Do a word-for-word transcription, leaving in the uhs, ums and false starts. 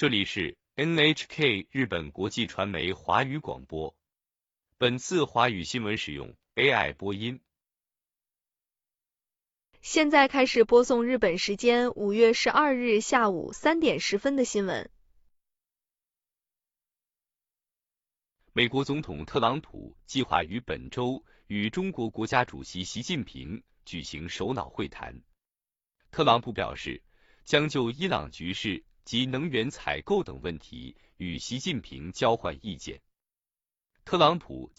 这里是 N H K 日本国际传媒华语广播。本次华语新闻使用 A I 播音。 现在开始播送日本时间五月十二日下午三点十分的新闻。 美国总统特朗普计划于本周与中国国家主席习近平举行首脑会谈。特朗普表示，将就伊朗局势及能源采购等问题与习近平交换意见。特朗普